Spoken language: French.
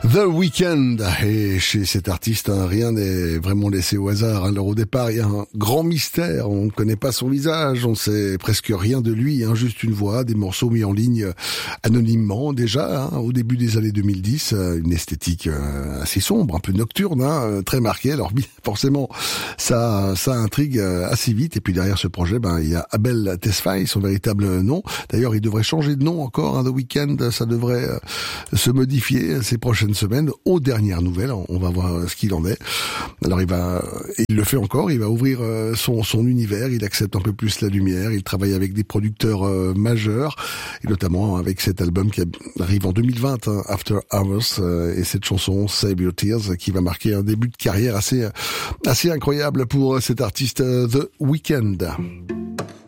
The Weeknd, et chez cet artiste, rien n'est vraiment laissé au hasard. Alors au départ, il y a un grand mystère, on ne connaît pas son visage, on sait presque rien de lui, juste une voix, des morceaux mis en ligne anonymement déjà, au début des années 2010, une esthétique assez sombre, un peu nocturne, très marquée. Alors forcément, ça intrigue assez vite, et puis derrière ce projet, il y a Abel Tesfaye, son véritable nom. D'ailleurs, il devrait changer de nom encore, The Weeknd, ça devrait se modifier ces prochaines semaines. Aux dernières nouvelles, on va voir ce qu'il en est. Alors il le fait encore, il va ouvrir son univers, il accepte un peu plus la lumière, il travaille avec des producteurs majeurs, et notamment avec cet album qui arrive en 2020, After Hours, et cette chanson Save Your Tears, qui va marquer un début de carrière assez incroyable pour cet artiste The Weeknd.